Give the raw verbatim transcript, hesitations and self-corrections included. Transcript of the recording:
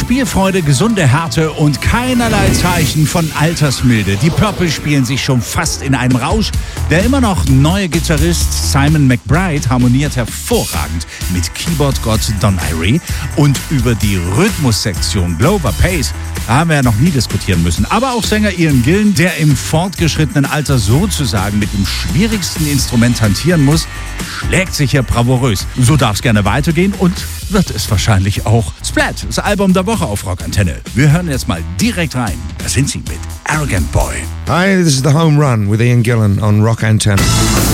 Spielfreude, gesunde Härte und keinerlei Zeichen von Altersmilde. Die Purple spielen sich schon fast in einem Rausch. Der immer noch neue Gitarrist Simon McBride harmoniert hervorragend mit Keyboard-Gott Don Irie. Und über die Rhythmussektion Glover Pace haben wir ja noch nie diskutieren müssen. Aber auch Sänger Ian Gillan, der im fortgeschrittenen Alter sozusagen mit dem schwierigsten Instrument hantieren muss, schlägt sich hier bravourös. So darf es gerne weitergehen und wird es wahrscheinlich auch. Splat, das Album der Woche auf Rockantenne. Wir hören jetzt mal direkt rein. Da sind sie mit Arrogant Boy. Hi, this is The Home Run with Ian Gillan on Rock Antenne.